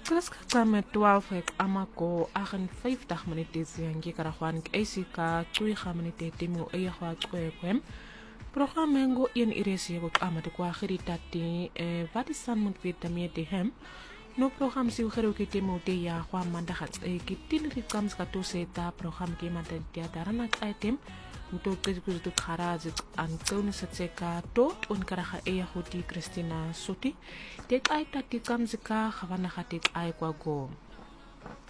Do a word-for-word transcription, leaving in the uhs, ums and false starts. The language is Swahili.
Terus kami twaalf ek amago agt-en-vyftig minute ziyangi karagwan k ka twaalf minute timu iya kwa kwem. Programma ngo een iresi ko amade kwa khiritati e vatisan mut vitamie de hem. No program si ukhero ke timu de ya kwa mandahat e kitin rikams ka to seta program ke mantan dia darana item. Untuk kesukutu tu kharaz an tuni satseka to un karaha e yahudi Christina Suti. Dek ai tati kamzika khawana khatik ai kwa go.